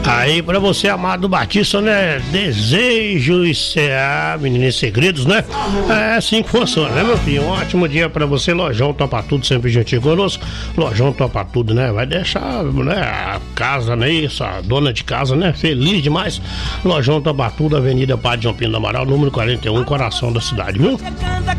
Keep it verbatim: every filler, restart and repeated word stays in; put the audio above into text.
Aí pra você, amado Batista, né? Desejos, é, meninas segredos, né? É assim que funciona, né, meu filho? Um ótimo dia pra você, Lojão Topa Tudo, sempre gentil conosco. Lojão Topa Tudo, né? Vai deixar, né, a casa, né? Isso, a dona de casa, né? Feliz demais. Lojão Topa Tudo, Avenida Padre João Pinto do Amaral, número quarenta e um, coração da cidade, viu?